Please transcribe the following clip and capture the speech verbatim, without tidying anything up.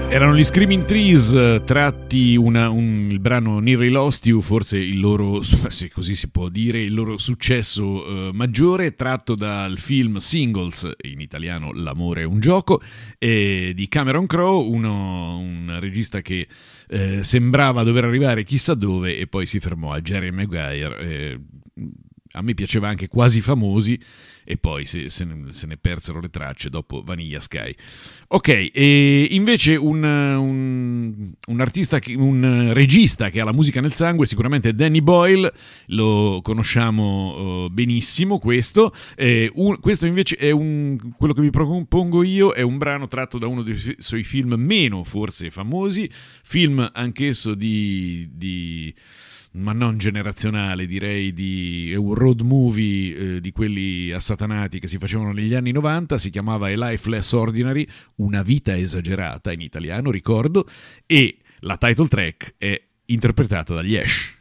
Erano gli Screaming Trees, tratti una, un, il brano Nearly Lost You, forse il loro, se così si può dire, il loro successo eh, maggiore, tratto dal film Singles, in italiano L'amore è un gioco, eh, di Cameron Crowe, uno, un regista che eh, sembrava dover arrivare chissà dove e poi si fermò a Jerry Maguire. Eh, a me piaceva anche Quasi Famosi e poi se, se, ne, se ne persero le tracce dopo Vanilla Sky. Ok, e invece un, un, un artista, un regista che ha la musica nel sangue sicuramente è Danny Boyle, lo conosciamo uh, benissimo questo. Eh, un, questo invece è un, quello che vi propongo io, è un brano tratto da uno dei su- suoi film meno forse famosi, film anch'esso di... di ma non generazionale, direi di è un road movie eh, di quelli assatanati che si facevano negli anni novanta, si chiamava A Life Less Ordinary, una vita esagerata in italiano, ricordo, e la title track è interpretata dagli Ash.